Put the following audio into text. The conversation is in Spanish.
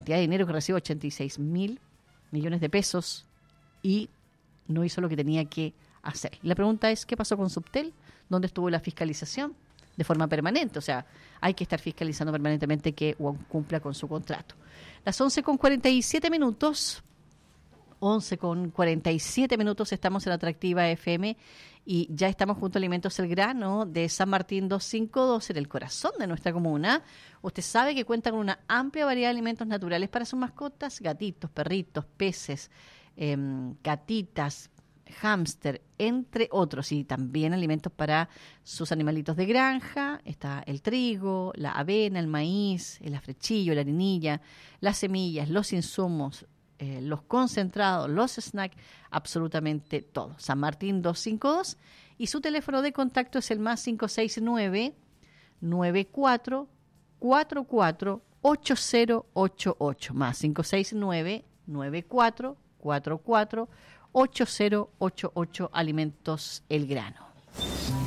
cantidad de dinero que recibe, 86.000 millones de pesos, y no hizo lo que tenía que hacer. La pregunta es, ¿qué pasó con Subtel? ¿Dónde estuvo la fiscalización? De forma permanente, o sea, hay que estar fiscalizando permanentemente que cumpla con su contrato. Las 11:47, 11:47, estamos en Atractiva FM y ya estamos junto a Alimentos El Grano de San Martín 252, en el corazón de nuestra comuna. Usted sabe que cuenta con una amplia variedad de alimentos naturales para sus mascotas, gatitos, perritos, peces, gatitas, hámster, entre otros, y también alimentos para sus animalitos de granja. Está el trigo, la avena, el maíz, el afrechillo, la harinilla, las semillas, los insumos, los concentrados, los snacks, absolutamente todo. San Martín 252, y su teléfono de contacto es el más 569-9444-8088, más 569-9444-8088, Alimentos El Grano.